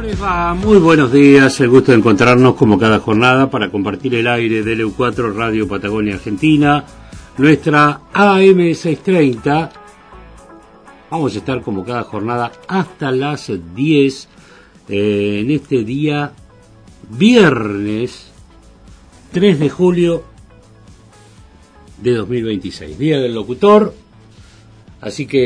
¿Cómo les va? Muy buenos días, el gusto de encontrarnos como cada jornada para compartir el aire de LU4 Radio Patagonia Argentina, nuestra AM630. Vamos a estar como cada jornada hasta las 10 en este día viernes 3 de julio de 2026, Día del Locutor, así que